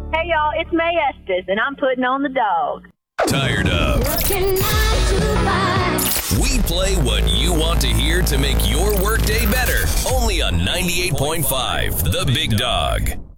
Hey, y'all, it's May Estes, and I'm putting on the dog. Tired of? We play what you want to hear to make your workday better. Only on 98.5, The Big Dog.